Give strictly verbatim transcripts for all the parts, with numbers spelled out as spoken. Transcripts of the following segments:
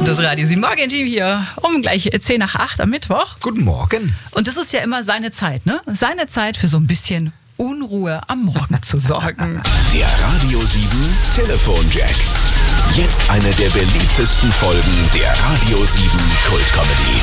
Das Radio sieben Morgen-Team hier um gleich zehn nach acht am Mittwoch. Guten Morgen. Und das ist ja immer seine Zeit, ne? Seine Zeit für so ein bisschen Unruhe am Morgen zu sorgen. Der Radio sieben Telefonjack. Jetzt eine der beliebtesten Folgen der Radio sieben Kult-Comedy.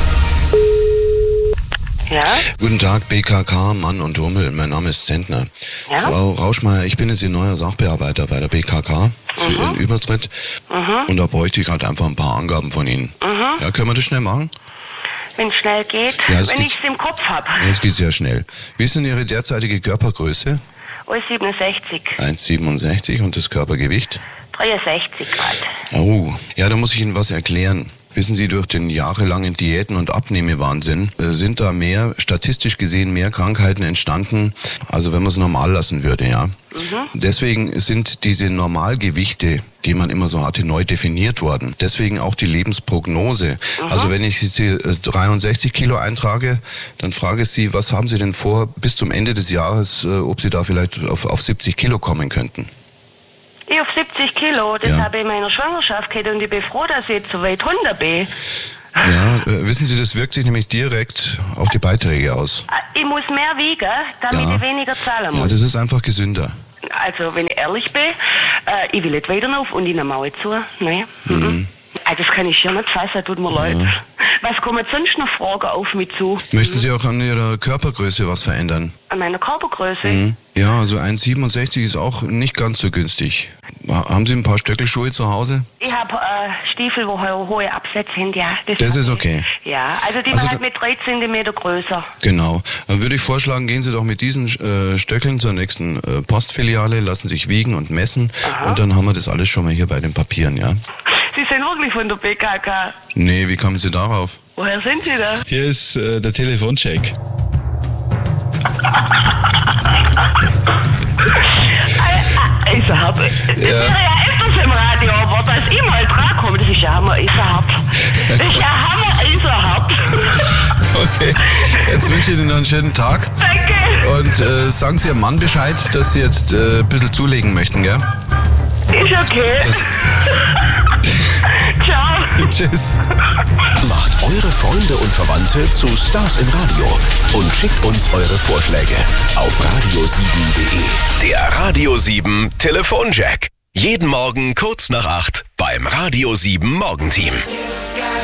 Ja? Guten Tag, B K K, Mann und Hummel. Mein Name ist Zentner. Ja? Frau Rauschmeier, ich bin jetzt Ihr neuer Sachbearbeiter bei der B K K für Mhm. Ihren Übertritt. Mhm. Und da bräuchte ich gerade einfach ein paar Angaben von Ihnen. Mhm. Ja, können wir das schnell machen? Wenn es schnell geht, Ja, es wenn geht- ich es im Kopf habe. Ja, es geht sehr schnell. Wie ist denn Ihre derzeitige Körpergröße? eins Komma siebenundsechzig. eins Komma siebenundsechzig und das Körpergewicht? dreiundsechzig Grad. Oh, ja, da muss ich Ihnen was erklären. Wissen Sie, durch den jahrelangen Diäten- und Abnehmewahnsinn äh, sind da mehr, statistisch gesehen, mehr Krankheiten entstanden, also wenn man es normal lassen würde, ja. Mhm. Deswegen sind diese Normalgewichte, die man immer so hatte, neu definiert worden. Deswegen auch die Lebensprognose. Mhm. Also wenn ich Sie äh, dreiundsechzig Kilo eintrage, dann frage ich Sie, was haben Sie denn vor bis zum Ende des Jahres, äh, ob Sie da vielleicht auf, auf siebzig Kilo kommen könnten? Ich auf siebzig Kilo, das Ja. habe ich in meiner Schwangerschaft gehabt und ich bin froh, dass ich jetzt so weit runter bin. Ja, äh, wissen Sie, das wirkt sich nämlich direkt auf die Beiträge aus. Ich muss mehr wiegen, damit Ja. ich weniger zahlen muss. Ja, das ist einfach gesünder. Also, wenn ich ehrlich bin, äh, ich will nicht weiter auf und ich nehme auch zu. Nein. Mhm. Also, das kann ich schon nicht fassen, tut mir leid. Was kommen sonst noch Fragen auf mich zu? Möchten Sie auch an Ihrer Körpergröße was verändern? An meiner Körpergröße? Mhm. Ja, also eins Komma siebenundsechzig ist auch nicht ganz so günstig. Ha- Haben Sie ein paar Stöckelschuhe zu Hause? Ich habe äh, Stiefel, wo ho- hohe Absätze sind, ja. Das hab ist ich. okay. Ja, also die Also sind halt da- mit drei Zentimeter größer. Genau. Dann würde ich vorschlagen, gehen Sie doch mit diesen äh, Stöckeln zur nächsten äh, Postfiliale, lassen sich wiegen und messen und dann haben wir das alles schon mal hier bei den Papieren, ja? Sie sind wirklich von der B K K. Nee, wie kommen Sie darauf? Woher sind Sie da? Hier ist äh, der Telefoncheck. Ist er hart. Das wäre ja öfters im Radio, aber dass ich mal dran komme, das ist ja Hammer, ist er hart. Das ist ja Hammer, ist er hart. Okay, jetzt wünsche ich Ihnen noch einen schönen Tag. Danke. Und äh, sagen Sie Ihrem Mann Bescheid, dass Sie jetzt äh, ein bisschen zulegen möchten, gell? Ist okay. Das- Ciao. Tschüss. Macht eure Freunde und Verwandte zu Stars im Radio und schickt uns eure Vorschläge auf radio sieben punkt de. Der Radio sieben Telefonjack. Jeden Morgen kurz nach acht beim Radio sieben Morgenteam.